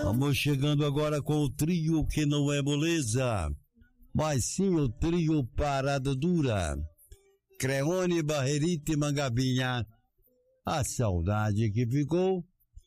Vamos chegando agora com o trio que não é moleza, mas sim o trio Parada Dura. Creone, Barrerita e Mangabinha. A saudade que ficou.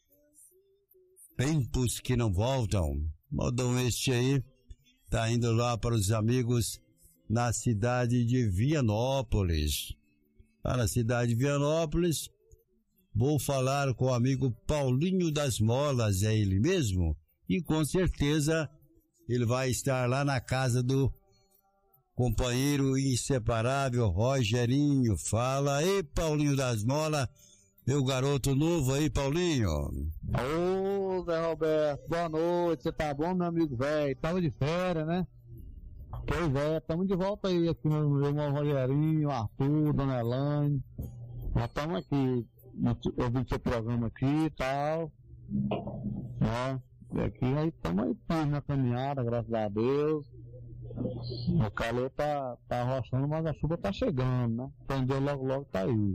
Tempos que não voltam. Modão este aí tá indo lá para os amigos na cidade de Vianópolis. Lá na cidade de Vianópolis, vou falar com o amigo Paulinho das Molas, é ele mesmo? E com certeza ele vai estar lá na casa do companheiro inseparável Rogerinho. Fala aí, Paulinho das Molas, meu garoto novo aí, Paulinho. Ô, Zé Roberto, boa noite, você tá bom, meu amigo velho? Tava de férias, né? Pois é, estamos de volta aí, aqui meu irmão Rogerinho, Arthur, Dona Elaine. Nós estamos aqui, ouvindo seu programa aqui e tal. Né? E aqui aí estamos aí na caminhada, graças a Deus. O calor tá arrochando, mas a chuva tá chegando, né? Então dia logo tá aí.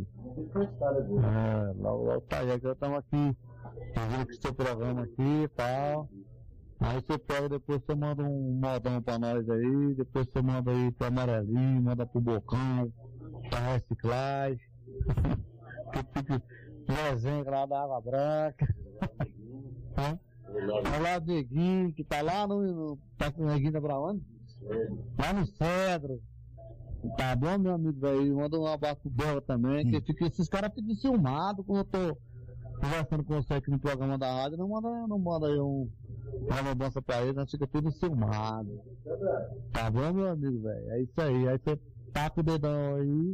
Logo tá aí. Agora estamos aqui, ouvindo seu programa aqui e tal. Aí você pega, depois você manda um modão pra nós aí, depois você manda aí pro Amarelinho, manda pro Bocão, pra reciclagem, que fica desenho lá da Água Branca. Olá, Neguinho, que tá lá tá com o Neguinho da pra onde? Lá no Cedro. Tá bom, meu amigo aí? Manda um abraço pro Borra também, que esses caras ficam ciumados quando eu tô conversando com você aqui no programa da rádio, não manda aí uma mudança pra ele, nós fica tudo filmado. Tá bom, meu amigo, velho? É isso aí. Aí você taca o dedão aí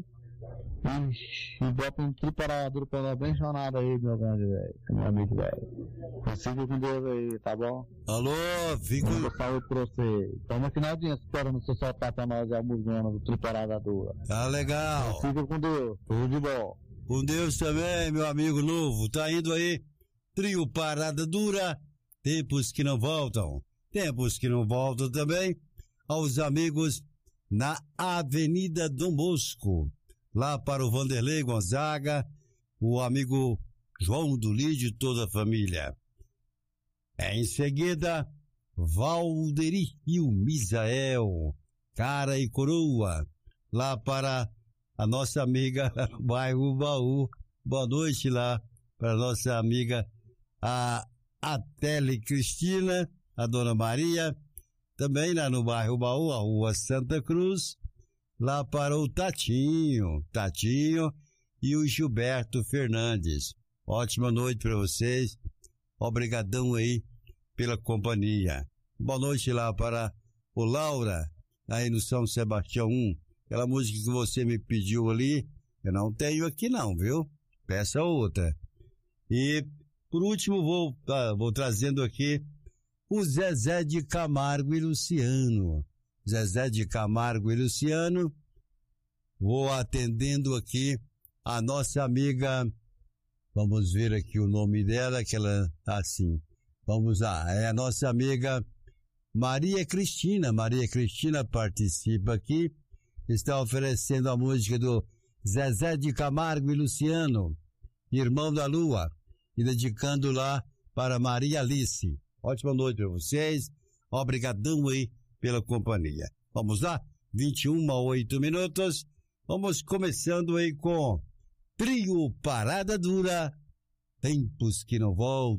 e bota um triparador pra nós bem chonado aí, meu grande, velho. Meu amigo, velho. Siga com Deus aí, tá bom? Alô, fico... Saúde pra você. Estamos aqui na audiência esperando você soltar pra nós a música do triparador. Tá legal. Siga com Deus. Tudo de bom. Com Deus também, meu amigo novo. Tá indo aí, trio Parada Dura, tempos que não voltam. Tempos que não voltam também aos amigos na Avenida Dom Bosco. Lá para o Vanderlei Gonzaga, o amigo João do Lídio e toda a família. Em seguida, Valderi e o Misael, cara e coroa, lá para a nossa amiga no bairro Baú. Boa noite lá para a nossa amiga a Tele Cristina, a Dona Maria, também lá no bairro Baú, a Rua Santa Cruz, lá para o Tatinho e o Gilberto Fernandes. Ótima noite para vocês, obrigadão aí pela companhia. Boa noite lá para o Laura, aí no São Sebastião 1. Aquela música que você me pediu ali, eu não tenho aqui não, viu? Peça outra. E, por último, vou trazendo aqui o Zezé de Camargo e Luciano. Zezé de Camargo e Luciano. Vou atendendo aqui a nossa amiga, vamos ver aqui o nome dela, que ela tá assim. Vamos lá, é a nossa amiga Maria Cristina. Maria Cristina participa aqui. Está oferecendo a música do Zezé de Camargo e Luciano, Irmão da Lua, e dedicando lá para Maria Alice. Ótima noite para vocês, obrigadão aí pela companhia. Vamos lá, 21:08. Vamos começando aí com Trio Parada Dura, tempos que não voltam.